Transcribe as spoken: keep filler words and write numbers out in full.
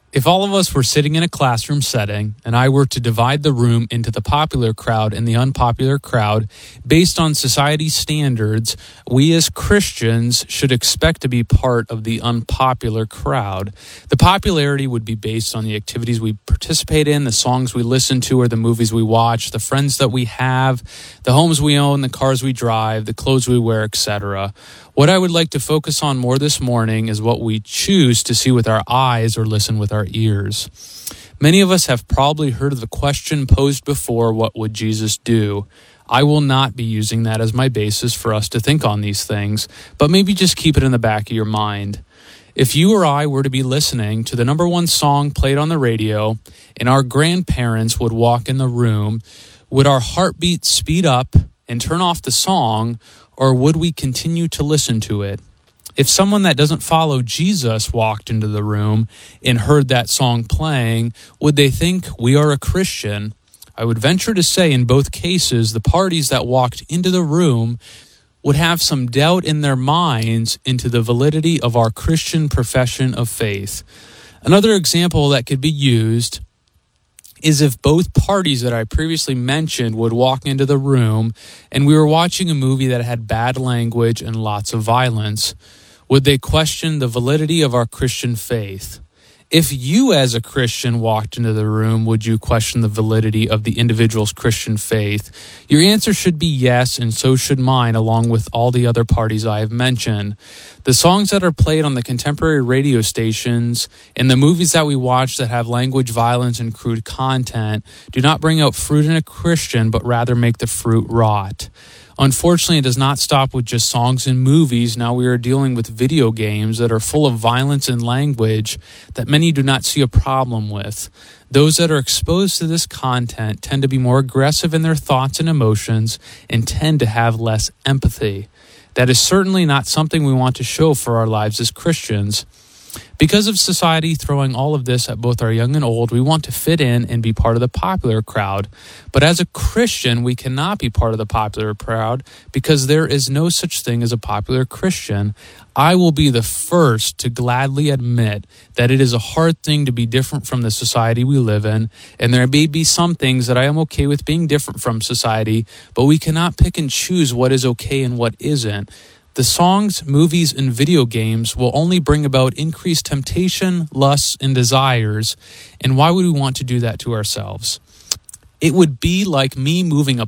If all of us were sitting in a classroom setting and I were to divide the room into the popular crowd and the unpopular crowd, based on society's standards, we as Christians should expect to be part of the unpopular crowd. The popularity would be based on the activities we participate in, the songs we listen to or the movies we watch, the friends that we have, the homes we own, the cars we drive, the clothes we wear, et cetera. What I would like to focus on more this morning is what we choose to see with our eyes or listen with our ears. Many of us have probably heard of the question posed before, what would Jesus do? I will not be using that as my basis for us to think on these things, but maybe just keep it in the back of your mind. If you or I were to be listening to the number one song played on the radio and our grandparents would walk in the room, would our heartbeat speed up and turn off the song, or would we continue to listen to it? If someone that doesn't follow Jesus walked into the room and heard that song playing, would they think we are a Christian? I would venture to say in both cases, the parties that walked into the room would have some doubt in their minds into the validity of our Christian profession of faith. Another example that could be used is if both parties that I previously mentioned would walk into the room and we were watching a movie that had bad language and lots of violence, would they question the validity of our Christian faith? If you as a Christian walked into the room, would you question the validity of the individual's Christian faith? Your answer should be yes, and so should mine, along with all the other parties I have mentioned. The songs that are played on the contemporary radio stations and the movies that we watch that have language, violence, and crude content do not bring out fruit in a Christian, but rather make the fruit rot. Unfortunately, it does not stop with just songs and movies. Now we are dealing with video games that are full of violence and language that many do not see a problem with. Those that are exposed to this content tend to be more aggressive in their thoughts and emotions and tend to have less empathy. That is certainly not something we want to show for our lives as Christians. Because of society throwing all of this at both our young and old, we want to fit in and be part of the popular crowd. But as a Christian, we cannot be part of the popular crowd because there is no such thing as a popular Christian. I will be the first to gladly admit that it is a hard thing to be different from the society we live in, and there may be some things that I am okay with being different from society, but we cannot pick and choose what is okay and what isn't. The songs, movies, and video games will only bring about increased temptation, lusts, and desires. And why would we want to do that to ourselves? It would be like me moving a